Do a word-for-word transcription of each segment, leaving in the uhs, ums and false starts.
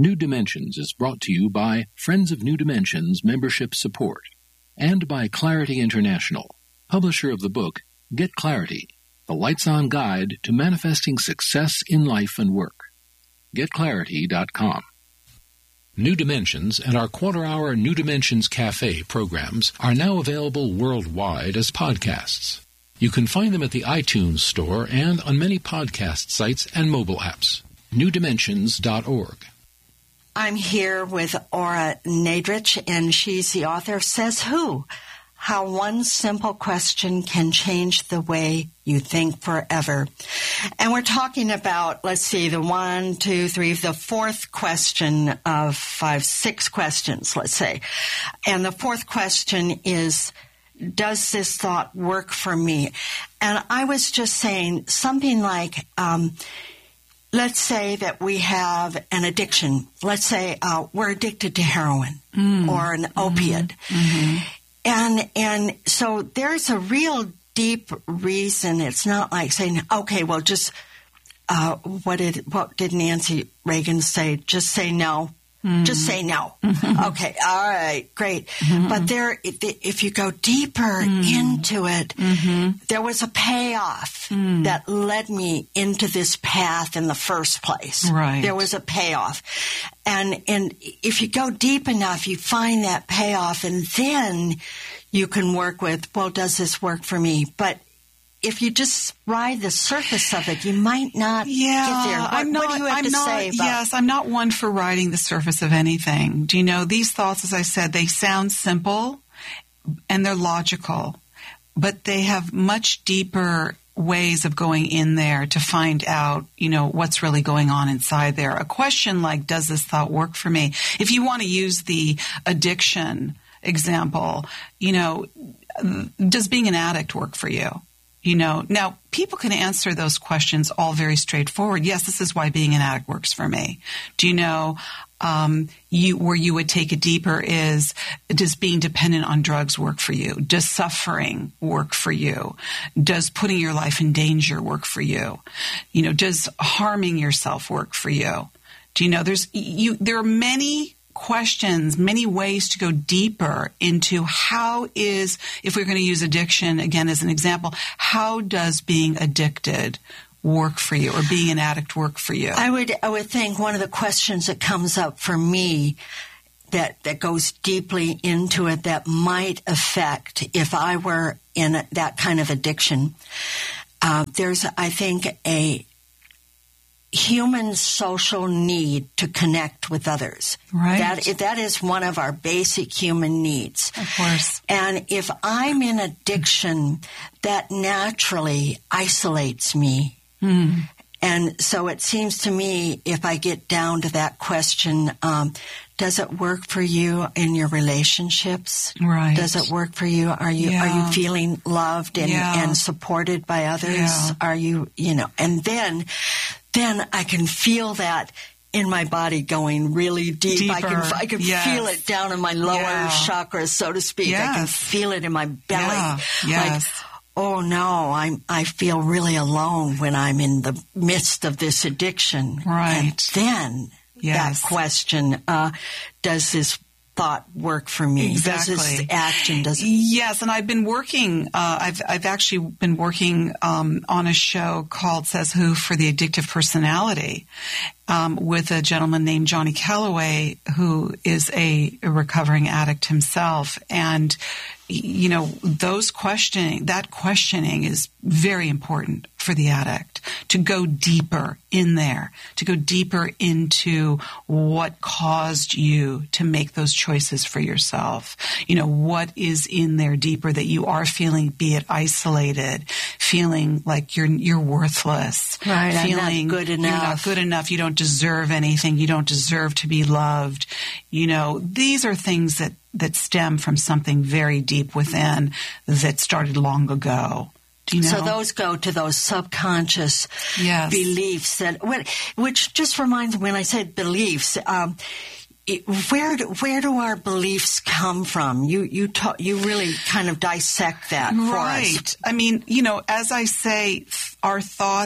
New Dimensions is brought to you by Friends of New Dimensions Membership Support and by Clarity International, publisher of the book Get Clarity, the Lights-On Guide to Manifesting Success in Life and Work. get clarity dot com. New Dimensions and our quarter-hour New Dimensions Cafe programs are now available worldwide as podcasts. You can find them at the iTunes Store and on many podcast sites and mobile apps. new dimensions dot org. I'm here with Ora Nadrich, and she's the author of Says Who? How One Simple Question Can Change the Way You Think Forever. And we're talking about, let's see, the one, two, three, the fourth question of five, six questions, let's say. And the fourth question is, does this thought work for me? And I was just saying something like, um, let's say that we have an addiction. Let's say uh, we're addicted to heroin mm. or an opiate. Mm-hmm. And and so there's a real deep reason. It's not like saying, okay, well, just uh, what did what did Nancy Reagan say? Just say no. Mm. Just say no. Mm-hmm. Okay, all right, great. Mm-hmm. But there, if you go deeper mm. into it, mm-hmm. there was a payoff mm. that led me into this path in the first place. Right. There was a payoff. And and if you go deep enough, you find that payoff, and then you can work with, well, does this work for me? But if you just ride the surface of it, you might not yeah, get there. What, I'm not, what do you have I'm to not, say about Yes, I'm not one for riding the surface of anything. Do you know, these thoughts, as I said, they sound simple and they're logical, but they have much deeper ways of going in there to find out, you know, what's really going on inside there. A question like, does this thought work for me? If you want to use the addiction example, you know, does being an addict work for you? You know, now people can answer those questions all very straightforward. Yes, this is why being an addict works for me. Do you know, um, you, where you would take it deeper is, does being dependent on drugs work for you? Does suffering work for you? Does putting your life in danger work for you? You know, does harming yourself work for you? Do you know, there's, you, there are many questions, many ways to go deeper into how is, if we're going to use addiction again as an example, how does being addicted work for you, or being an addict work for you? I would, I would think one of the questions that comes up for me that, that goes deeply into it that might affect if I were in a, that kind of addiction, uh, there's, I think, a human social need to connect with others. Right. That, that is one of our basic human needs. Of course. And if I'm in addiction, that naturally isolates me. Mm. And so it seems to me, if I get down to that question, um, does it work for you in your relationships? Right. Does it work for you? Are you yeah. are you feeling loved and, yeah. and supported by others? Yeah. Are you, you know, and then then I can feel that in my body going really deep. Deeper. I can I can yes. feel it down in my lower yeah. chakra, so to speak. Yes. I can feel it in my belly. Yeah. Yes. Like, oh no, I'm I feel really alone when I'm in the midst of this addiction. Right. And then yes. that question, uh, does this thought work for me? Exactly. Does this action, does it? Yes, and I've been working, uh, I've, I've actually been working um, on a show called Says Who for the Addictive Personality um, with a gentleman named Johnny Calloway, who is a, a recovering addict himself. And you know, those questioning, that questioning is very important for the addict, to go deeper in there, to go deeper into what caused you to make those choices for yourself. You know, what is in there deeper that you are feeling, be it isolated, feeling like you're you're worthless, right? Feeling I'm not good enough. You're not good enough. You don't deserve anything. You don't deserve to be loved. You know, these are things that that stem from something very deep within that started long ago. Do you know? So those go to those subconscious yes. beliefs that, which just reminds me when I said beliefs, um, it, where do, where do our beliefs come from? You you ta- you really kind of dissect that for right. us. I mean, you know, as I say, our thoughts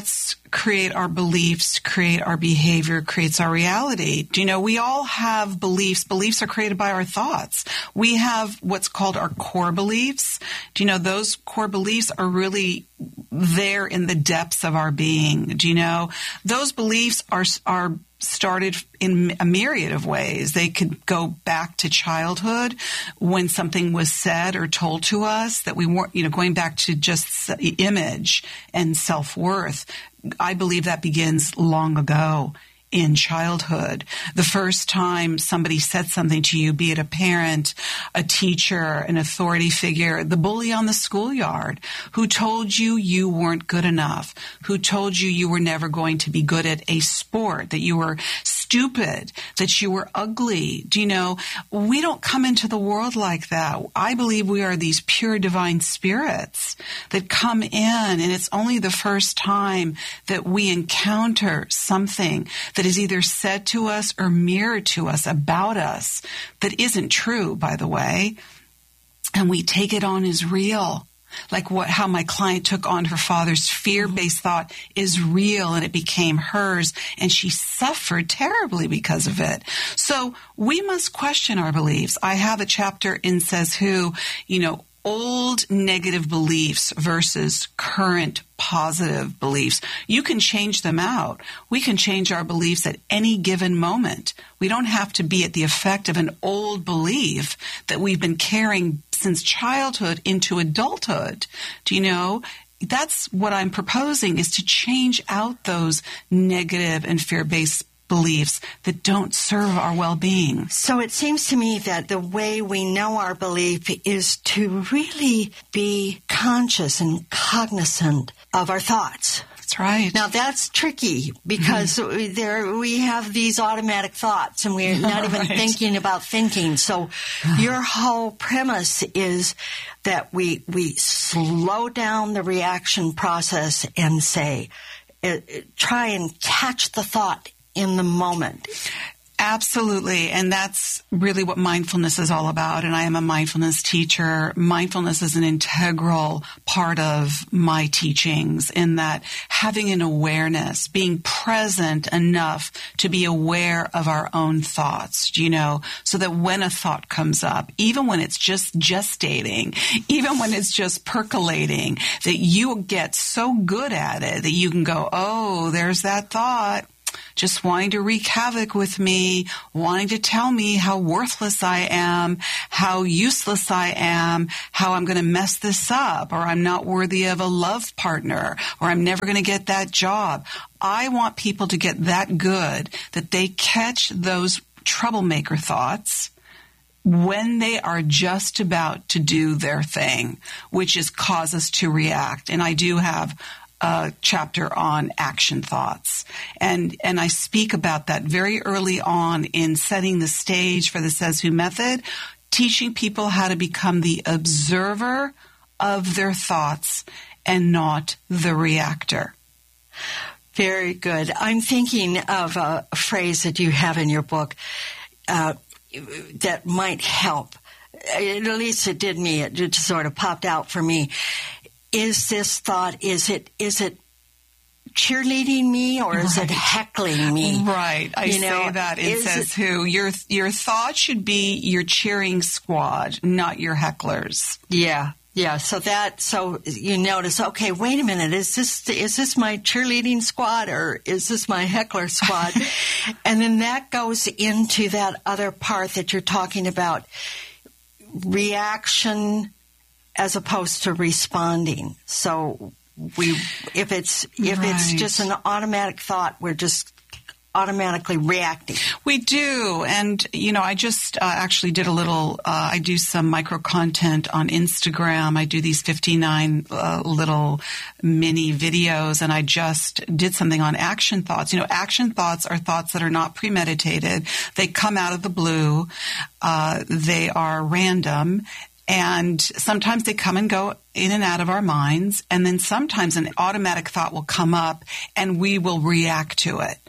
create our beliefs, create our behavior, creates our reality. Do you know, we all have beliefs. Beliefs are created by our thoughts. We have what's called our core beliefs. Do you know, those core beliefs are really there in the depths of our being. Do you know, those beliefs are, are started in a myriad of ways. They could go back to childhood when something was said or told to us that we weren't, you know, going back to just image and self-worth. I believe that begins long ago in childhood. The first time somebody said something to you, be it a parent, a teacher, an authority figure, the bully on the schoolyard who told you you weren't good enough, who told you you were never going to be good at a sport, that you were stupid, that you were ugly. Do you know, we don't come into the world like that. I believe we are these pure divine spirits that come in, and it's only the first time that we encounter something that is either said to us or mirrored to us about us that isn't true, by the way, and we take it on as real. Like what, how my client took on her father's fear-based thought is real, and it became hers, and she suffered terribly because of it. So we must question our beliefs. I have a chapter in Says Who, you know, old negative beliefs versus current positive beliefs. You can change them out. We can change our beliefs at any given moment. We don't have to be at the effect of an old belief that we've been carrying since childhood into adulthood. Do you know? That's what I'm proposing, is to change out those negative and fear-based beliefs that don't serve our well-being. So it seems to me that the way we know our belief is to really be conscious and cognizant of our thoughts. That's right. Now that's tricky because mm-hmm. there we have these automatic thoughts and we're not even right. thinking about thinking. So your whole premise is that we we slow down the reaction process and say, uh, try and catch the thought in the moment. Absolutely. And that's really what mindfulness is all about. And I am a mindfulness teacher. Mindfulness is an integral part of my teachings, in that having an awareness, being present enough to be aware of our own thoughts, you know, so that when a thought comes up, even when it's just gestating, even when it's just percolating, that you get so good at it that you can go, oh, there's that thought. Just wanting to wreak havoc with me, wanting to tell me how worthless I am, how useless I am, how I'm going to mess this up, or I'm not worthy of a love partner, or I'm never going to get that job. I want people to get that good that they catch those troublemaker thoughts when they are just about to do their thing, which is cause us to react. And I do have a chapter on action thoughts. And and I speak about that very early on in setting the stage for the Says Who method, teaching people how to become the observer of their thoughts and not the reactor. Very good. I'm thinking of a phrase that you have in your book uh, that might help. At least it did me. It just sort of popped out for me. Is this thought, is it is it cheerleading me or is right. it heckling me? Right. I you know, say that in Says it, Who. Your your thought should be your cheering squad, not your hecklers. Yeah. Yeah. So that so you notice, okay, wait a minute, is this is this my cheerleading squad or is this my heckler squad? And then that goes into that other part that you're talking about, reaction as opposed to responding. So we, if it's if right. it's just an automatic thought, we're just automatically reacting. We do. And, you know, I just uh, actually did a little, uh, I do some micro content on Instagram. I do these fifty-nine uh, little mini videos, and I just did something on action thoughts. You know, action thoughts are thoughts that are not premeditated. They come out of the blue. Uh, they are random. And sometimes they come and go in and out of our minds. And then sometimes an automatic thought will come up and we will react to it.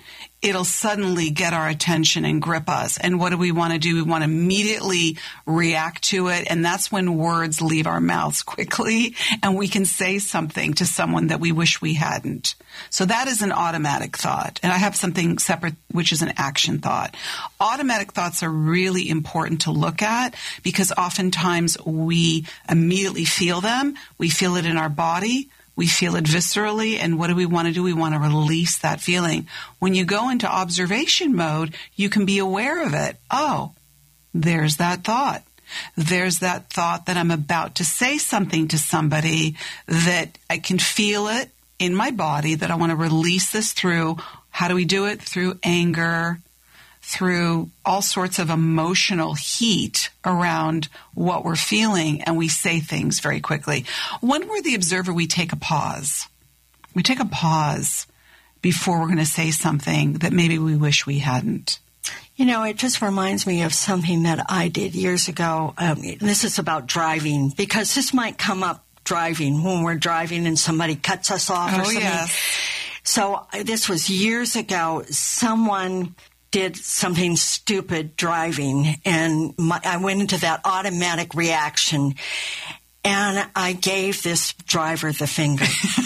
it'll suddenly get our attention and grip us. And what do we want to do? We want to immediately react to it. And that's when words leave our mouths quickly and we can say something to someone that we wish we hadn't. So that is an automatic thought. And I have something separate, which is an action thought. Automatic thoughts are really important to look at because oftentimes we immediately feel them. We feel it in our body. We feel it viscerally, and what do we want to do? We want to release that feeling. When you go into observation mode, you can be aware of it. Oh, there's that thought. There's that thought that I'm about to say something to somebody that I can feel it in my body, that I want to release this through. How do we do it? Through anger, through all sorts of emotional heat around what we're feeling, and we say things very quickly. When we're the observer, we take a pause. We take a pause before we're going to say something that maybe we wish we hadn't. You know, it just reminds me of something that I did years ago. Um, this is about driving, because this might come up driving when we're driving and somebody cuts us off oh, or something. Yes. So this was years ago. Someone did something stupid driving, and my, I went into that automatic reaction, and I gave this driver the finger.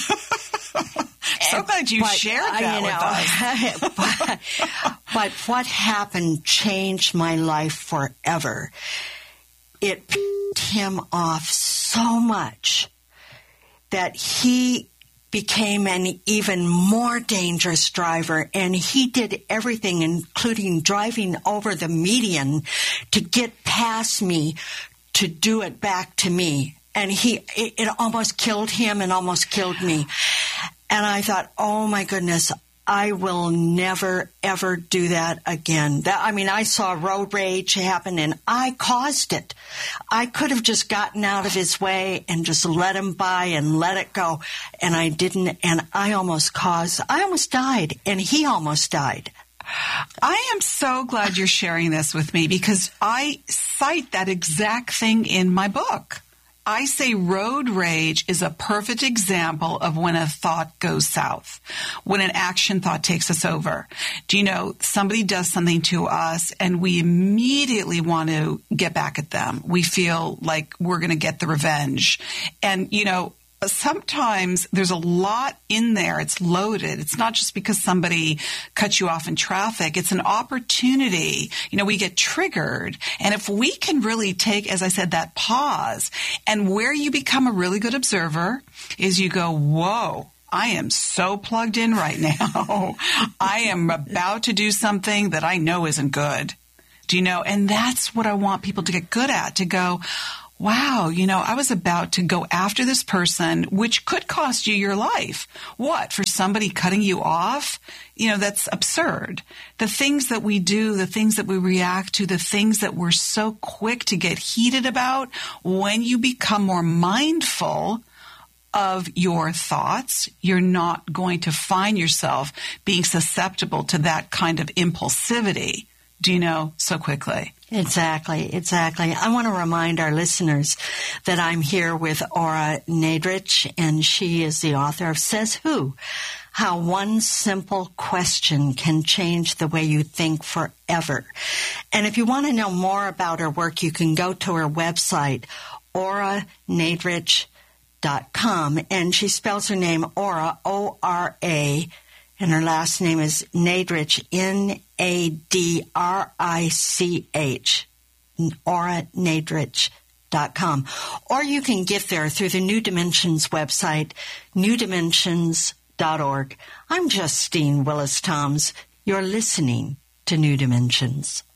So glad you but, shared that you know, with us. but, but what happened changed my life forever. It pissed him off so much that he became an even more dangerous driver, and he did everything, including driving over the median to get past me to do it back to me. And he, it, it almost killed him and almost killed me. And I thought, oh my goodness, I will never, ever do that again. That, I mean, I saw road rage happen, and I caused it. I could have just gotten out of his way and just let him by and let it go. And I didn't, and I almost caused, I almost died, and he almost died. I am so glad you're sharing this with me, because I cite that exact thing in my book. I say road rage is a perfect example of when a thought goes south, when an action thought takes us over. Do you know, somebody does something to us and we immediately want to get back at them. We feel like we're going to get the revenge. And, you know, sometimes there's a lot in there. It's loaded. It's not just because somebody cuts you off in traffic. It's an opportunity. You know, we get triggered. And if we can really take, as I said, that pause, and where you become a really good observer is you go, whoa, I am so plugged in right now. I am about to do something that I know isn't good. Do you know? And that's what I want people to get good at, to go, wow, you know, I was about to go after this person, which could cost you your life. What, for somebody cutting you off? You know, that's absurd. The things that we do, the things that we react to, the things that we're so quick to get heated about, when you become more mindful of your thoughts, you're not going to find yourself being susceptible to that kind of impulsivity, do you know, so quickly. Exactly, exactly. I want to remind our listeners that I'm here with Ora Nadrich, and she is the author of Says Who? How One Simple Question Can Change the Way You Think Forever. And if you want to know more about her work, you can go to her website, ora nadrich dot com, and she spells her name Ora, O R A, and her last name is Nadrich, N A D R I C H, ora nadrich dot com. Or you can get there through the New Dimensions website, new dimensions dot org. I'm Justine Willis-Toms. You're listening to New Dimensions.